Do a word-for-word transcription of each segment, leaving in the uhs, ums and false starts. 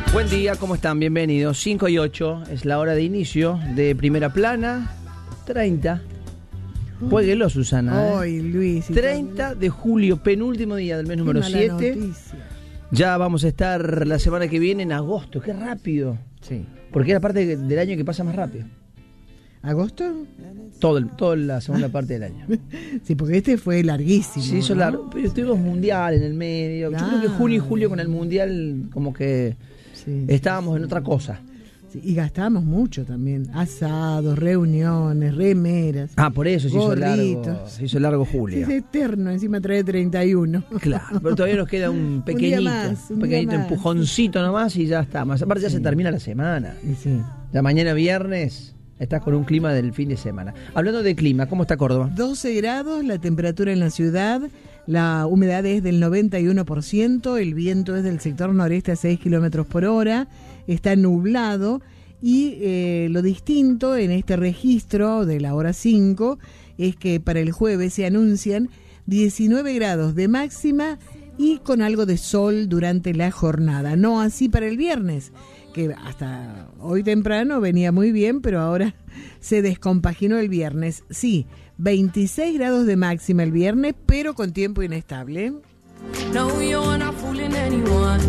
Buen día, ¿cómo están? Bienvenidos. cinco y ocho es la hora de inicio de Primera Plana. treinta. Jueguelo, Susana. Hoy, ¿eh? Luis. treinta de julio, penúltimo día del mes número siete. Ya vamos a estar la semana que viene en agosto. ¡Qué rápido! Sí. Porque es la parte del año que pasa más rápido. ¿Agosto? Todo el, toda la segunda parte del año. Sí, porque este fue larguísimo. Sí, hizo ¿no? largo. Pero tuvimos mundial en el medio. Claro. Yo creo que junio y julio con el mundial como que Sí, estábamos sí, en otra cosa. sí. Y gastamos mucho también. Asados, reuniones, remeras. Ah, por eso se hizo largo, gorritos. se hizo largo julio. Es eterno, encima trae treinta y uno. Claro, pero todavía nos queda un pequeñito, Un día más, un un pequeñito día más. empujoncito nomás y ya está. Más aparte ya Sí. se termina la semana. Y sí. Ya mañana viernes estás con un clima del fin de semana. Hablando de clima, ¿cómo está Córdoba? doce grados, la temperatura en la ciudad, la humedad es del noventa y uno por ciento, el viento es del sector noreste a seis kilómetros por hora, está nublado y eh, lo distinto en este registro de la hora cinco es que para el jueves se anuncian diecinueve grados de máxima y con algo de sol durante la jornada, no así para el viernes, que hasta hoy temprano venía muy bien, pero ahora se descompaginó el viernes. Sí, veintiséis grados de máxima el viernes, pero con tiempo inestable. No, you're not fooling anyone.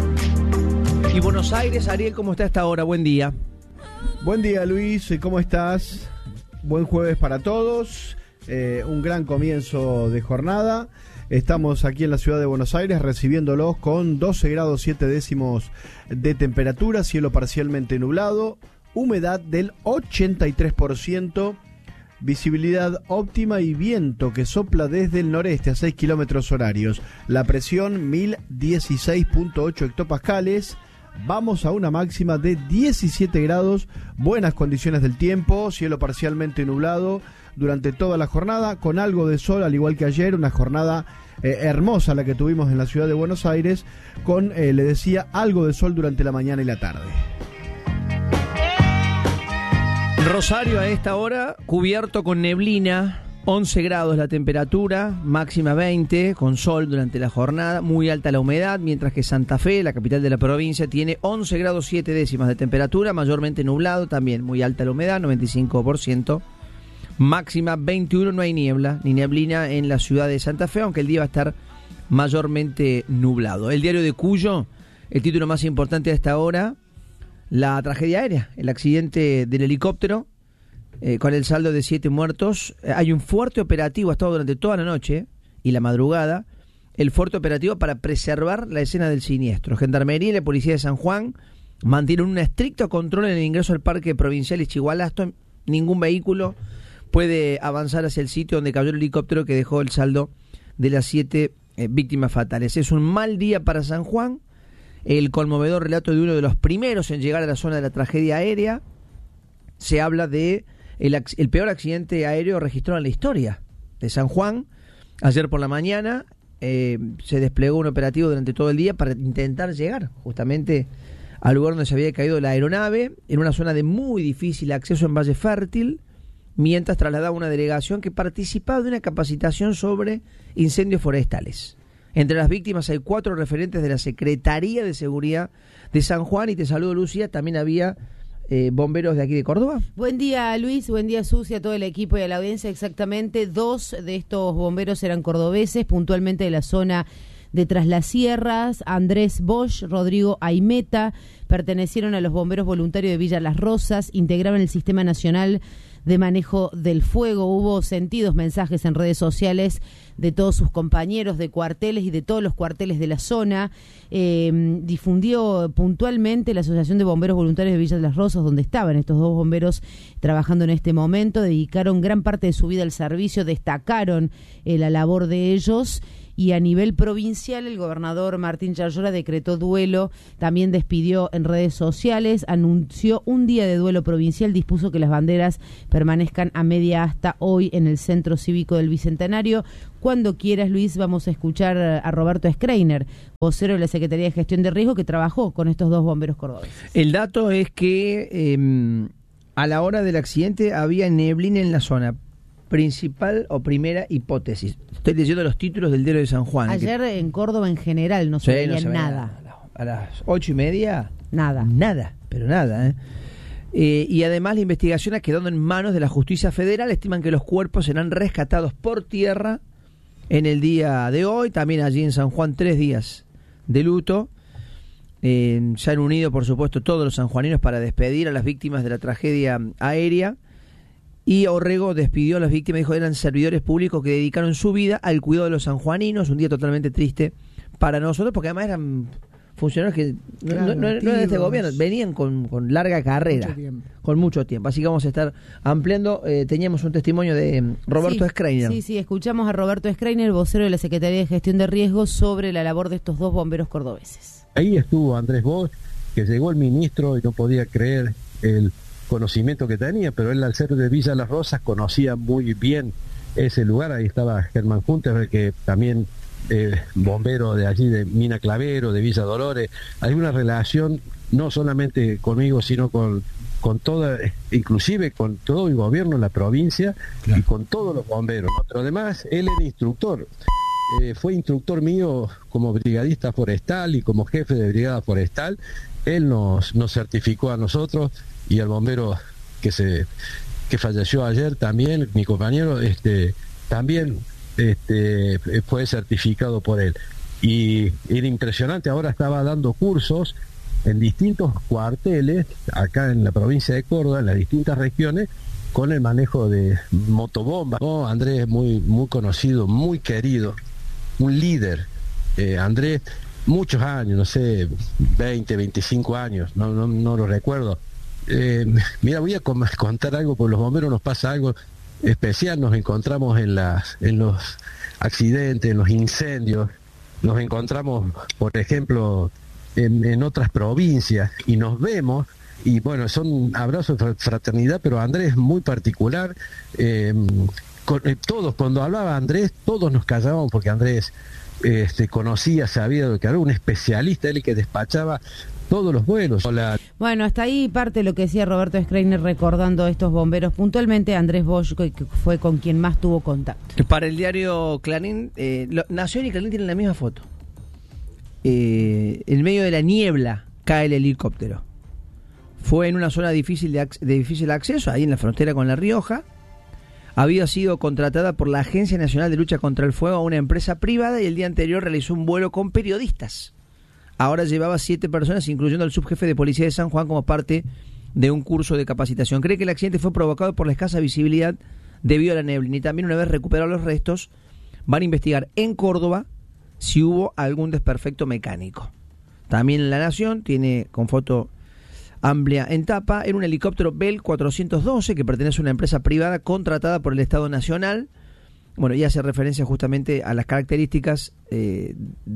Y Buenos Aires, Ariel, ¿cómo está esta hora? Buen día. Buen día, Luis, ¿cómo estás? Buen jueves para todos, eh, un gran comienzo de jornada. Estamos aquí en la ciudad de Buenos Aires recibiéndolos con doce grados siete décimos de temperatura, cielo parcialmente nublado, humedad del ochenta y tres por ciento, visibilidad óptima y viento que sopla desde el noreste a seis kilómetros horarios. La presión mil dieciséis punto ocho hectopascales. Vamos a una máxima de diecisiete grados, buenas condiciones del tiempo, cielo parcialmente nublado durante toda la jornada, con algo de sol, al igual que ayer, una jornada eh, hermosa la que tuvimos en la ciudad de Buenos Aires, con, eh, le decía, algo de sol durante la mañana y la tarde. Rosario a esta hora, cubierto con neblina, once grados la temperatura, máxima veinte, con sol durante la jornada, muy alta la humedad, mientras que Santa Fe, la capital de la provincia, tiene once grados siete décimas de temperatura, mayormente nublado, también muy alta la humedad, noventa y cinco por ciento, máxima veintiuno, no hay niebla, ni neblina en la ciudad de Santa Fe, aunque el día va a estar mayormente nublado. El diario de Cuyo, el título más importante a esta hora, la tragedia aérea, el accidente del helicóptero, eh, con el saldo de siete muertos. Eh, hay un fuerte operativo, ha estado durante toda la noche y la madrugada, el fuerte operativo para preservar la escena del siniestro. Gendarmería y la Policía de San Juan mantienen un estricto control en el ingreso al Parque Provincial Ischigualasto. Ningún vehículo puede avanzar hacia el sitio donde cayó el helicóptero que dejó el saldo de las siete eh, víctimas fatales. Es un mal día para San Juan. El conmovedor relato de uno de los primeros en llegar a la zona de la tragedia aérea. Se habla de el, el peor accidente aéreo registrado en la historia de San Juan. Ayer por la mañana eh, se desplegó un operativo durante todo el día para intentar llegar justamente al lugar donde se había caído la aeronave, en una zona de muy difícil acceso en Valle Fértil, mientras trasladaba una delegación que participaba de una capacitación sobre incendios forestales. Entre las víctimas hay cuatro referentes de la Secretaría de Seguridad de San Juan. Y te saludo, Lucía, también había eh, bomberos de aquí de Córdoba. Buen día, Luis, buen día, Susi, a todo el equipo y a la audiencia. Exactamente, dos de estos bomberos eran cordobeses, puntualmente de la zona de Tras las Sierras. Andrés Bosch, Rodrigo Aimeta, pertenecieron a los bomberos voluntarios de Villa Las Rosas, integraban el Sistema Nacional de Manejo del Fuego. Hubo sentidos mensajes en redes sociales de todos sus compañeros de cuarteles y de todos los cuarteles de la zona. Eh, difundió puntualmente la Asociación de Bomberos Voluntarios de Villa de las Rosas, donde estaban estos dos bomberos trabajando en este momento. Dedicaron gran parte de su vida al servicio, destacaron eh, la labor de ellos. Y a nivel provincial, el gobernador Martín Yarlora decretó duelo, también despidió en redes sociales, anunció un día de duelo provincial, dispuso que las banderas permanezcan a media asta hoy en el Centro Cívico del Bicentenario. Cuando quieras, Luis, vamos a escuchar a Roberto Schreiner, vocero de la Secretaría de Gestión de Riesgo, que trabajó con estos dos bomberos cordobeses. El dato es que eh, a la hora del accidente había neblina en la zona. Principal o primera hipótesis. Estoy leyendo los títulos del diario de San Juan. Ayer que... en Córdoba en general no se sí, veía no se nada. Veía, a las ocho y media Nada. Nada, pero nada, ¿eh? Eh, y además la investigación ha quedado en manos de la justicia federal. Estiman que los cuerpos serán rescatados por tierra en el día de hoy. También allí en San Juan, tres días de luto. Eh, se han unido, por supuesto, todos los sanjuaninos para despedir a las víctimas de la tragedia aérea. Y Orrego despidió a las víctimas, dijo que eran servidores públicos que dedicaron su vida al cuidado de los sanjuaninos. Un día totalmente triste para nosotros, porque además eran funcionarios que Claro, no, no, no eran de este gobierno, venían con, con larga carrera, Mucho tiempo. con mucho tiempo. Así que vamos a estar ampliando. Eh, teníamos un testimonio de mm, Roberto sí, Schreiner. Sí, sí, escuchamos a Roberto Schreiner, vocero de la Secretaría de Gestión de Riesgos, sobre la labor de estos dos bomberos cordobeses. Ahí estuvo Andrés Bosch, que llegó el ministro y no podía creer el conocimiento que tenía, pero él, al ser de Villa Las Rosas, conocía muy bien ese lugar. Ahí estaba Germán Junter, que también eh, bombero de allí, de Mina Clavero, de Villa Dolores. Hay una relación no solamente conmigo, sino con, con toda, inclusive con todo el gobierno en la provincia, claro, y con todos los bomberos, ¿no? Pero además, él era instructor. Eh, fue instructor mío como brigadista forestal y como jefe de brigada forestal. Él nos, nos certificó a nosotros y al bombero que se que falleció ayer también, mi compañero, este también este fue certificado por él. Y era impresionante. Ahora estaba dando cursos en distintos cuarteles acá en la provincia de Córdoba, en las distintas regiones, con el manejo de motobombas. Oh, Andrés es muy, muy conocido, muy querido, un líder. Eh, Andrés, muchos años, no sé, veinte, veinticinco años, no, no, no lo recuerdo. Eh, mira, voy a com- contar algo, porque los bomberos nos pasa algo especial. Nos encontramos en, las, en los accidentes, en los incendios, nos encontramos, por ejemplo, en, en otras provincias, y nos vemos, y bueno, son abrazos de fraternidad, pero Andrés es muy particular. Eh, con, eh, todos, cuando hablaba Andrés, todos nos callábamos, porque Andrés este, conocía, sabía de lo que era, un especialista, él que despachaba todos los vuelos. Hola. Bueno, hasta ahí parte de lo que decía Roberto Schreiner recordando a estos bomberos, puntualmente Andrés Bosch, que fue con quien más tuvo contacto. Para el diario Clarín, eh, lo, Nación y Clarín tienen la misma foto. Eh, en medio de la niebla cae el helicóptero. Fue en una zona difícil de, ac- de difícil acceso, ahí en la frontera con La Rioja. Había sido contratada por la Agencia Nacional de Lucha contra el Fuego, una empresa privada, y el día anterior realizó un vuelo con periodistas. Ahora llevaba siete personas, incluyendo al subjefe de policía de San Juan, como parte de un curso de capacitación. Cree que el accidente fue provocado por la escasa visibilidad debido a la neblina, y también, una vez recuperados los restos, van a investigar en Córdoba si hubo algún desperfecto mecánico. También La Nación tiene con foto amplia en tapa, era un helicóptero Bell cuatrocientos doce que pertenece a una empresa privada contratada por el Estado Nacional. Bueno, y hace referencia justamente a las características eh,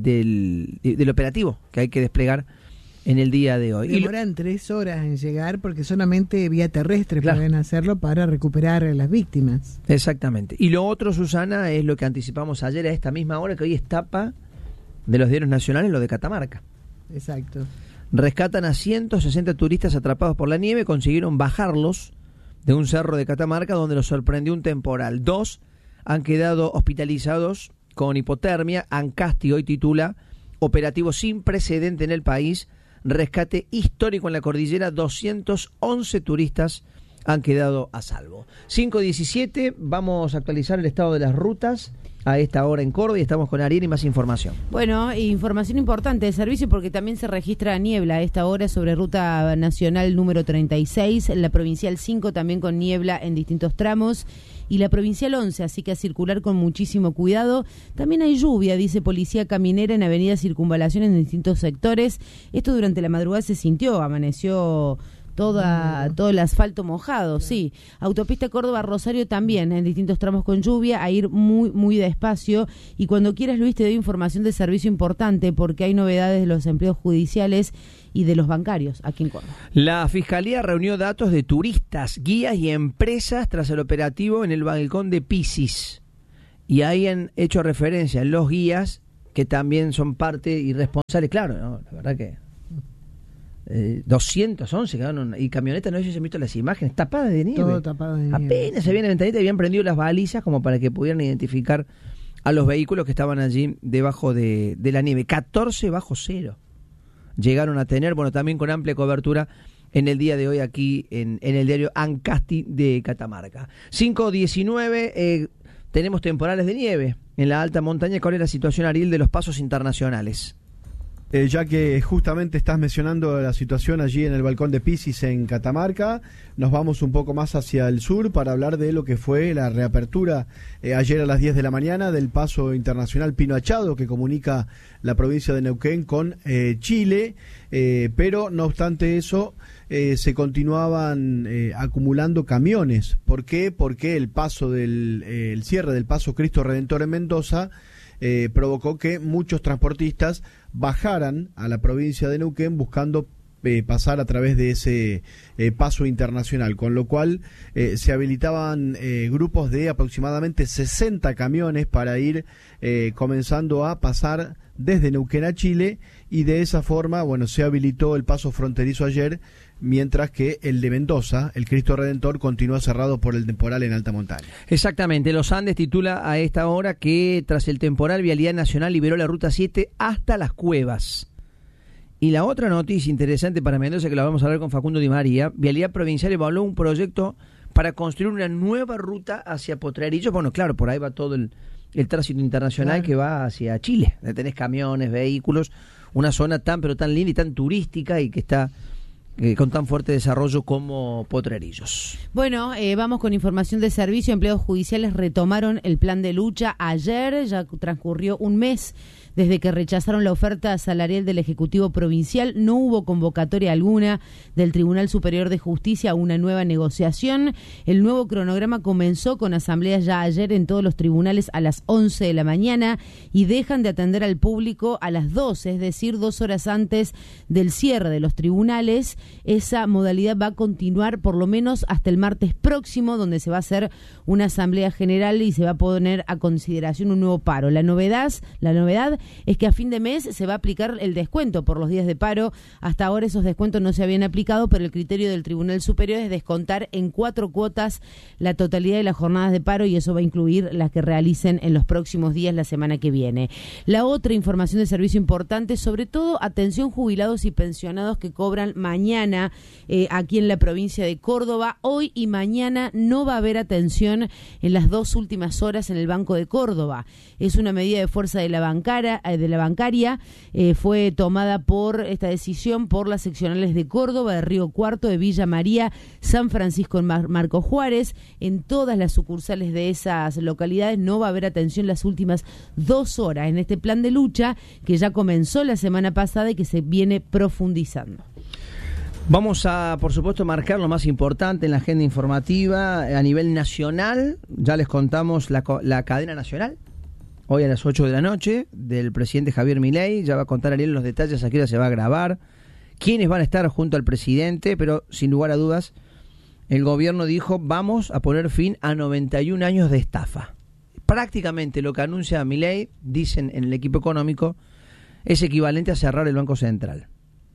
del, del operativo que hay que desplegar en el día de hoy. Demoran tres horas en llegar, porque solamente vía terrestre Claro. pueden hacerlo para recuperar a las víctimas. Exactamente. Y lo otro, Susana, es lo que anticipamos ayer a esta misma hora, que hoy es tapa de los diarios nacionales, lo de Catamarca. Exacto. Rescatan a ciento sesenta turistas atrapados por la nieve, consiguieron bajarlos de un cerro de Catamarca donde los sorprendió un temporal. Dos han quedado hospitalizados con hipotermia. Ancasti hoy titula: operativo sin precedente en el país, rescate histórico en la cordillera, doscientos once turistas han quedado a salvo. cinco diecisiete, vamos a actualizar el estado de las rutas a esta hora en Córdoba, y estamos con Ariel y más información. Bueno, información importante de servicio, porque también se registra niebla a esta hora sobre ruta nacional número treinta y seis, la provincial cinco también con niebla en distintos tramos, y la provincial once, así que a circular con muchísimo cuidado. También hay lluvia, dice Policía Caminera, en Avenida Circunvalación en distintos sectores. Esto durante la madrugada se sintió, amaneció toda todo el asfalto mojado, sí. Autopista Córdoba-Rosario también, en distintos tramos con lluvia, a ir muy, muy despacio. Y cuando quieras, Luis, te doy información de servicio importante, porque hay novedades de los empleos judiciales y de los bancarios aquí en Córdoba. La Fiscalía reunió datos de turistas, guías y empresas tras el operativo en el balcón de Pisis. Y ahí han hecho referencia a los guías, que también son parte y responsables, claro, ¿no? La verdad que eh, doscientos once quedaron, y camionetas, no sé si se han visto las imágenes, tapadas de nieve. Todo tapado de nieve. Apenas se habían ventanita y habían prendido las balizas como para que pudieran identificar a los vehículos que estaban allí debajo de, de la nieve. catorce bajo cero. llegaron a tener, bueno, también con amplia cobertura en el día de hoy aquí en, en el diario Ancasti de Catamarca. cinco diecinueve, eh, tenemos temporales de nieve en la alta montaña. ¿Cuál es la situación, Ariel, de los pasos internacionales? Eh, ya que justamente estás mencionando la situación allí en el balcón de Pisis en Catamarca, nos vamos un poco más hacia el sur para hablar de lo que fue la reapertura eh, ayer a las diez de la mañana del paso internacional Pino Achado, que comunica la provincia de Neuquén con eh, Chile, eh, pero no obstante eso eh, se continuaban eh, acumulando camiones. ¿Por qué? Porque el paso del eh, el cierre del paso Cristo Redentor en Mendoza Eh, provocó que muchos transportistas bajaran a la provincia de Neuquén buscando eh, pasar a través de ese eh, paso internacional, con lo cual eh, se habilitaban eh, grupos de aproximadamente sesenta camiones para ir eh, comenzando a pasar desde Neuquén a Chile, y de esa forma, bueno, se habilitó el paso fronterizo ayer, mientras que el de Mendoza, el Cristo Redentor, continúa cerrado por el temporal en alta montaña. Exactamente, Los Andes titula a esta hora que tras el temporal, Vialidad Nacional liberó la ruta siete hasta Las Cuevas. Y la otra noticia interesante para Mendoza, que la vamos a hablar con Facundo Di María, Vialidad Provincial evaluó un proyecto para construir una nueva ruta hacia Potrerillos. Bueno, claro, por ahí va todo el, el tránsito internacional, claro, que va hacia Chile. Tenés camiones, vehículos, una zona tan pero tan linda y tan turística, y que está Eh, con tan fuerte desarrollo como Potrerillos. Bueno, eh, vamos con información de servicio. Empleados judiciales retomaron el plan de lucha ayer. Ya transcurrió un mes desde que rechazaron la oferta salarial del Ejecutivo Provincial. No hubo convocatoria alguna del Tribunal Superior de Justicia a una nueva negociación. El nuevo cronograma comenzó con asambleas ya ayer en todos los tribunales a las once de la mañana y dejan de atender al público a las doce, es decir, dos horas antes del cierre de los tribunales. Esa modalidad va a continuar por lo menos hasta el martes próximo, donde se va a hacer una asamblea general y se va a poner a consideración un nuevo paro. La novedad, la novedad es que a fin de mes se va a aplicar el descuento por los días de paro. Hasta ahora esos descuentos no se habían aplicado, pero el criterio del Tribunal Superior es descontar en cuatro cuotas la totalidad de las jornadas de paro, y eso va a incluir las que realicen en los próximos días, la semana que viene. La otra información de servicio importante, sobre todo atención jubilados y pensionados que cobran mañana eh, aquí en la provincia de Córdoba. Hoy y mañana no va a haber atención en las dos últimas horas en el Banco de Córdoba. Es una medida de fuerza de la bancara, eh, de la bancaria. Eh, fue tomada por esta decisión por las seccionales de Córdoba, de Río Cuarto, de Villa María, San Francisco en Mar- Marco Juárez. En todas las sucursales de esas localidades no va a haber atención las últimas dos horas en este plan de lucha que ya comenzó la semana pasada y que se viene profundizando. Vamos a, por supuesto, marcar lo más importante en la agenda informativa a nivel nacional. Ya les contamos la, la cadena nacional, hoy a las ocho de la noche, del presidente Javier Milei. Ya va a contar Ariel los detalles, a qué hora se va a grabar, quiénes van a estar junto al presidente, pero sin lugar a dudas, el gobierno dijo, vamos a poner fin a noventa y un años de estafa. Prácticamente lo que anuncia Milei, dicen en el equipo económico, es equivalente a cerrar el Banco Central.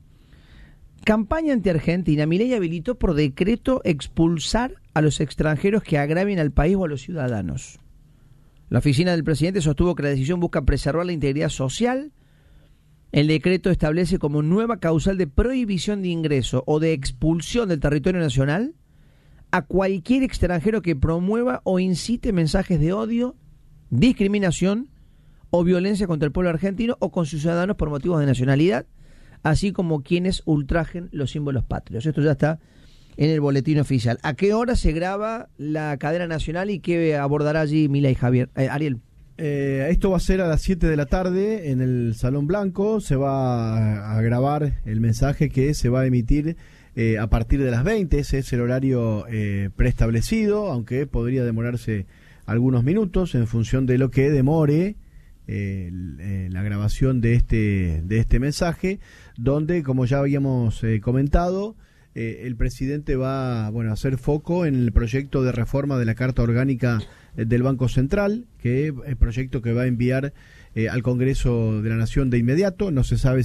Campaña anti-Argentina. Milei habilitó por decreto expulsar a los extranjeros que agravien al país o a los ciudadanos. La oficina del presidente sostuvo que la decisión busca preservar la integridad social. El decreto establece como nueva causal de prohibición de ingreso o de expulsión del territorio nacional a cualquier extranjero que promueva o incite mensajes de odio, discriminación o violencia contra el pueblo argentino o con sus ciudadanos por motivos de nacionalidad, así como quienes ultrajen los símbolos patrios. Esto ya está en el boletín oficial. ¿A qué hora se graba la cadena nacional y qué abordará allí Milei, Javier? Eh, Ariel. Eh, esto va a ser a las siete de la tarde en el Salón Blanco. Se va a, a grabar el mensaje que se va a emitir eh, a partir de las veinte. Ese es el horario eh, preestablecido, aunque podría demorarse algunos minutos en función de lo que demore Eh, eh, la grabación de este de este mensaje, donde, como ya habíamos eh, comentado, eh, el presidente va bueno, a hacer foco en el proyecto de reforma de la Carta Orgánica eh, del Banco Central, que es el proyecto que va a enviar eh, al Congreso de la Nación de inmediato. No se sabe